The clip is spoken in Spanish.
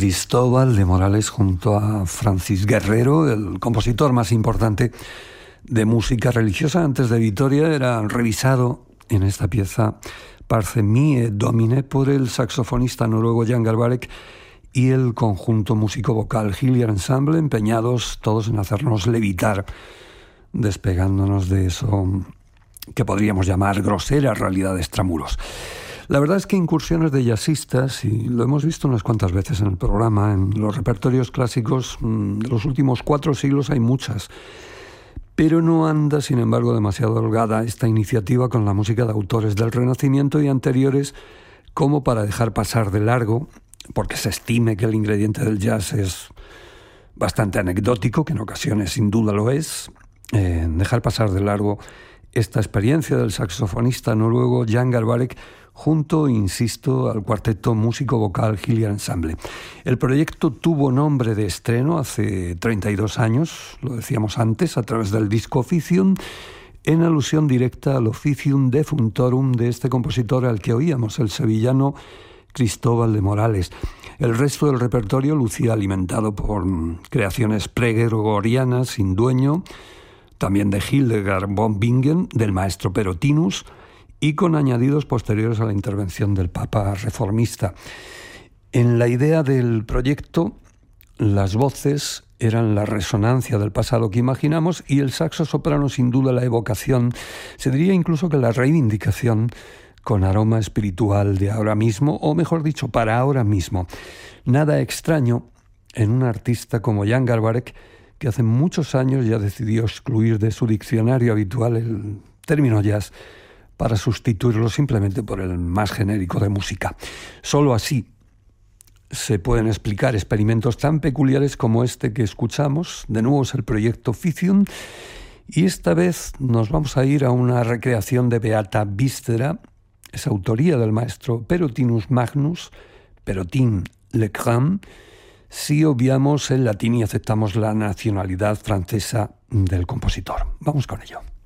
Cristóbal de Morales junto a Francis Guerrero, el compositor más importante de música religiosa antes de Vitoria, era revisado en esta pieza Parce mie domine por el saxofonista noruego Jan Garbarek y el conjunto músico-vocal Hillier Ensemble, empeñados todos en hacernos levitar, despegándonos de eso que podríamos llamar grosera realidad extramuros. La verdad es que incursiones de jazzistas, y lo hemos visto unas cuantas veces en el programa, en los repertorios clásicos de los últimos 4 siglos hay muchas, pero no anda, sin embargo, demasiado holgada esta iniciativa con la música de autores del Renacimiento y anteriores, como para dejar pasar de largo, porque se estime que el ingrediente del jazz es bastante anecdótico, que en ocasiones sin duda lo es, dejar pasar de largo esta experiencia del saxofonista noruego Jan Garbarek junto, insisto, al cuarteto músico-vocal Hillier Ensemble. El proyecto tuvo nombre de estreno hace 32 años, lo decíamos antes, a través del disco Officium, en alusión directa al Officium Defunctorum de este compositor al que oíamos, el sevillano Cristóbal de Morales. El resto del repertorio lucía alimentado por creaciones pregregorianas sin dueño, también de Hildegard von Bingen, del maestro Perotinus, y con añadidos posteriores a la intervención del Papa reformista. En la idea del proyecto, las voces eran la resonancia del pasado que imaginamos y el saxo soprano sin duda la evocación, se diría incluso que la reivindicación con aroma espiritual de ahora mismo, o mejor dicho, para ahora mismo. Nada extraño en un artista como Jan Garbarek, que hace muchos años ya decidió excluir de su diccionario habitual el término jazz para sustituirlo simplemente por el más genérico de música. Solo así se pueden explicar experimentos tan peculiares como este que escuchamos. De nuevo es el proyecto Officium, y esta vez nos vamos a ir a una recreación de Beata Vístera, es autoría del maestro Perotinus Magnus, Perotin Le Grand, si obviamos el latín y aceptamos la nacionalidad francesa del compositor. Vamos con ello.